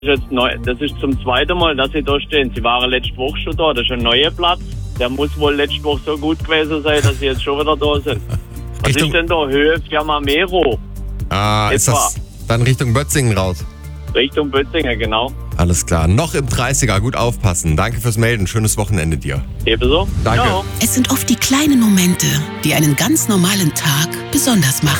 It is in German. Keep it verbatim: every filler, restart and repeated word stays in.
Jetzt neu, das ist zum zweiten Mal, dass Sie da stehen. Sie waren letzte Woche schon da, das ist ein neuer Platz. Der muss wohl letzte Woche so gut gewesen sein, dass Sie jetzt schon wieder da sind. Was Richtung- ist denn da? Höhe Firma Mero. Ah, ist Etwa. das dann Richtung Bötzingen raus? Richtung Bötzingen, genau. Alles klar. Noch im dreißiger. Gut aufpassen. Danke fürs Melden. Schönes Wochenende dir. Ebenso. Danke. Ciao. Es sind oft die kleinen Momente, die einen ganz normalen Tag besonders machen.